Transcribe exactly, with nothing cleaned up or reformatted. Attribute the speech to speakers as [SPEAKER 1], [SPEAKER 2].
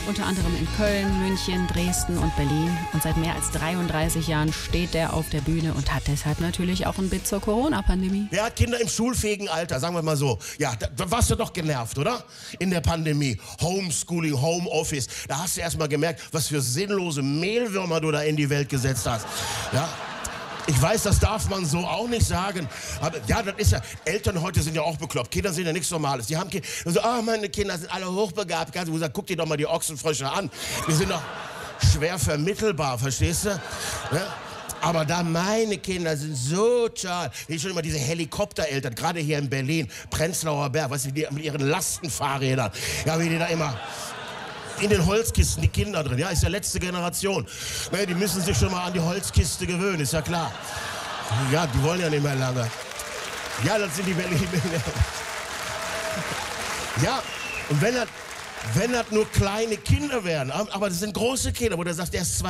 [SPEAKER 1] Unter anderem in Köln, München, Dresden und Berlin. Und seit mehr als dreiunddreißig Jahren steht der auf der Bühne und hat deshalb natürlich auch ein Bit zur Corona-Pandemie.
[SPEAKER 2] Der hat Kinder im schulfähigen Alter, sagen wir mal so. Ja, da, da warst du doch genervt, oder? In der Pandemie. Homeschooling, Homeoffice. Da hast du erst mal gemerkt, was für sinnlose Mehlwürmer du da in die Welt gesetzt hast. Ja. Ich weiß, das darf man so auch nicht sagen. Aber ja, das ist ja, Eltern heute sind ja auch bekloppt. Kinder sind ja nichts Normales. Die haben Kinder, so, ah, meine Kinder sind alle hochbegabt. Ganz gesagt, guck dir doch mal die Ochsenfrösche an. Die sind doch schwer vermittelbar, verstehst du? Ja? Aber da meine Kinder sind so toll. Ich schon immer diese Helikoptereltern, gerade hier in Berlin, Prenzlauer Berg, weißt du, die mit ihren Lastenfahrrädern. Ja, wie die da immer in den Holzkisten, die Kinder drin. Ja, ist ja letzte Generation. Ne, die müssen sich schon mal an die Holzkiste gewöhnen, ist ja klar. Ja, die wollen ja nicht mehr lange. Ja, das sind die Berliner. Ja, und wenn das, wenn das nur kleine Kinder wären, aber das sind große Kinder, wo du sagst, der ist zwei